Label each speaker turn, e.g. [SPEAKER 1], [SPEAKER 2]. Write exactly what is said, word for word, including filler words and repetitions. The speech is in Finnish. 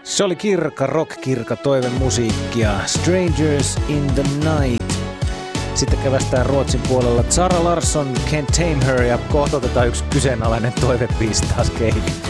[SPEAKER 1] Se oli kirka, rock-kirka toivemusiikkia. Strangers in the Night. Sitten kävästään Ruotsin puolella Zara Larsson, Can't Tame Her ja kohta otetaan yksi kyseenalainen toivebiisi taas kehiin.